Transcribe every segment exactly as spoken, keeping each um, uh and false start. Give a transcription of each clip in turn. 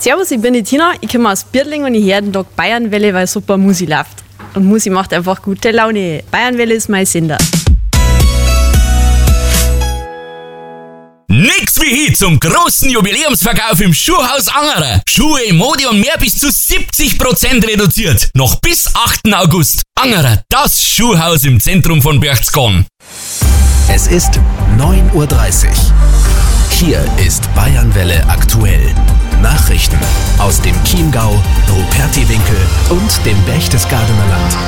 Servus, ich bin die Tina, ich komme aus Birtling und ich höre den Tag Bayernwelle, weil super Musik läuft. Und Musik macht einfach gute Laune. Bayernwelle ist mein Sender. Nix wie hier zum großen Jubiläumsverkauf im Schuhhaus Angerer. Schuhe, Mode und mehr bis zu siebzig Prozent reduziert. Noch bis achten August. Angerer, das Schuhhaus im Zentrum von Berchtesgaden. Es ist neun Uhr dreißig. Hier ist Bayernwelle aktuell. Nachrichten aus dem Chiemgau, Rupertiwinkel und dem Berchtesgadener Land.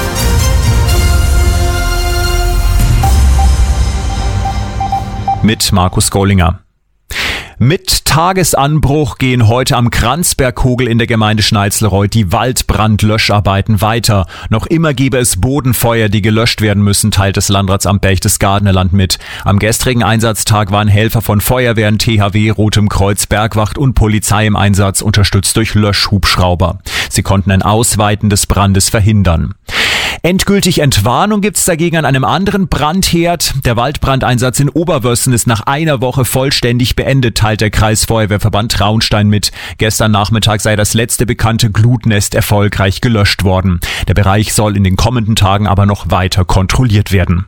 Mit Markus Gollinger. Mit Tagesanbruch gehen heute am Kranzberghogel in der Gemeinde Schnalzlreuth die Waldbrandlöscharbeiten weiter. Noch immer gebe es Bodenfeuer, die gelöscht werden müssen, teilt das Landratsamt Berchtesgadener Land mit. Am gestrigen Einsatztag waren Helfer von Feuerwehren, T H W, Rotem Kreuz, Bergwacht und Polizei im Einsatz, unterstützt durch Löschhubschrauber. Sie konnten ein Ausweiten des Brandes verhindern. Endgültig Entwarnung gibt's dagegen an einem anderen Brandherd. Der Waldbrandeinsatz in Oberwössen ist nach einer Woche vollständig beendet, teilt der Kreisfeuerwehrverband Traunstein mit. Gestern Nachmittag sei das letzte bekannte Glutnest erfolgreich gelöscht worden. Der Bereich soll in den kommenden Tagen aber noch weiter kontrolliert werden.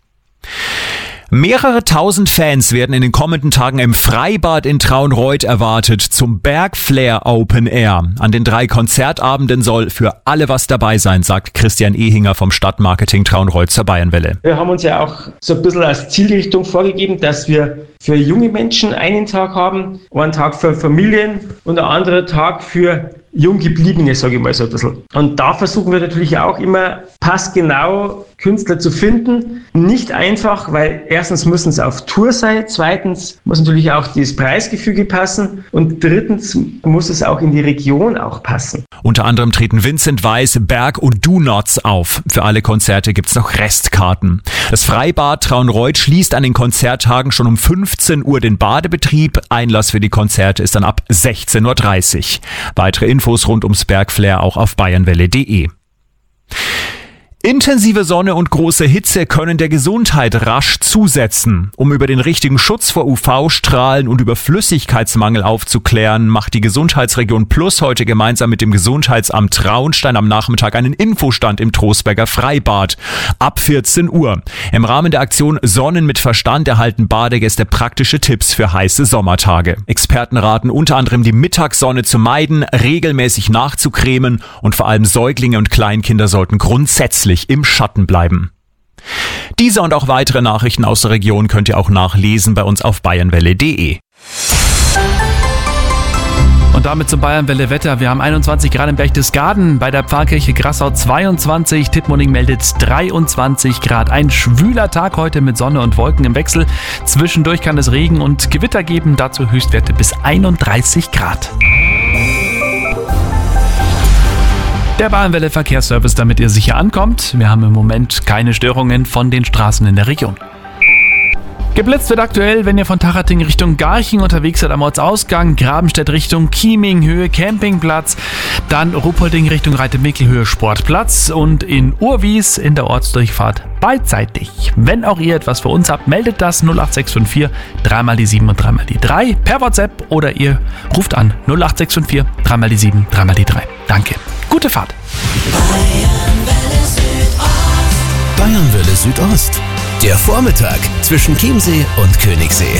Mehrere tausend Fans werden in den kommenden Tagen im Freibad in Traunreuth erwartet zum Bergflair Open Air. An den drei Konzertabenden soll für alle was dabei sein, sagt Christian Ehinger vom Stadtmarketing Traunreuth zur Bayernwelle. Wir haben uns ja auch so ein bisschen als Zielrichtung vorgegeben, dass wir für junge Menschen einen Tag haben, einen Tag für Familien und einen anderen Tag für Junggebliebene, sage ich mal so ein bisschen. Und da versuchen wir natürlich auch immer passgenau Künstler zu finden. Nicht einfach, weil erstens müssen es auf Tour sein, zweitens muss natürlich auch das Preisgefüge passen und drittens muss es auch in die Region auch passen. Unter anderem treten Vincent Weiss, Berg und Do Nots auf. Für alle Konzerte gibt's noch Restkarten. Das Freibad Traunreuth schließt an den Konzerttagen schon um fünfzehn Uhr den Badebetrieb. Einlass für die Konzerte ist dann ab sechzehn Uhr dreißig. Weitere Infos rund ums Bergflair auch auf bayernwelle punkt de. Intensive Sonne und große Hitze können der Gesundheit rasch zusetzen. Um über den richtigen Schutz vor U V-Strahlen und über Flüssigkeitsmangel aufzuklären, macht die Gesundheitsregion Plus heute gemeinsam mit dem Gesundheitsamt Traunstein am Nachmittag einen Infostand im Trostberger Freibad. Ab vierzehn Uhr. Im Rahmen der Aktion Sonnen mit Verstand erhalten Badegäste praktische Tipps für heiße Sommertage. Experten raten unter anderem, die Mittagssonne zu meiden, regelmäßig nachzucremen und vor allem Säuglinge und Kleinkinder sollten grundsätzlich im Schatten bleiben. Diese und auch weitere Nachrichten aus der Region könnt ihr auch nachlesen bei uns auf bayernwelle punkt de. Und damit zum Bayernwelle Wetter. Wir haben einundzwanzig Grad in Berchtesgaden, bei der Pfarrkirche Grassau zweiundzwanzig, Tittmoning meldet dreiundzwanzig Grad. Ein schwüler Tag heute mit Sonne und Wolken im Wechsel. Zwischendurch kann es Regen und Gewitter geben, dazu Höchstwerte bis einunddreißig Grad. Der Bayernwelle Verkehrsservice, damit ihr sicher ankommt. Wir haben im Moment keine Störungen von den Straßen in der Region. Geblitzt wird aktuell, wenn ihr von Tachating Richtung Garching unterwegs seid am Ortsausgang, Grabenstedt Richtung Chieming, Höhe Campingplatz, dann Ruppolding Richtung Reite-Mickel, Höhe Sportplatz und in Urwies in der Ortsdurchfahrt beidseitig. Wenn auch ihr etwas für uns habt, meldet das null acht sechs fünf vier, drei mal die sieben und drei mal die drei per WhatsApp oder ihr ruft an null acht sechs fünf vier, drei mal die sieben, drei mal die drei. Danke. Gute Fahrt. Bayernwelle Südost. Bayernwelle Südost. Der Vormittag zwischen Chiemsee und Königssee.